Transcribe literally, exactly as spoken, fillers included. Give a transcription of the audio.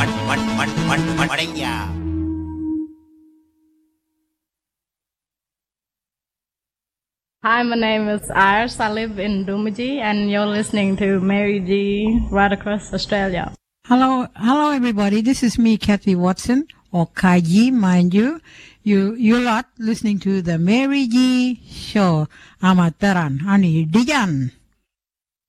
Hi, my name is Iris. I live in Dumaji, and you're listening to Mary G. right across Australia. Hello, hello everybody. This is me, Kathy Watson, or Kaji, mind you. You, you lot listening to the Mary G. Show. Amataran, Ani Dijan.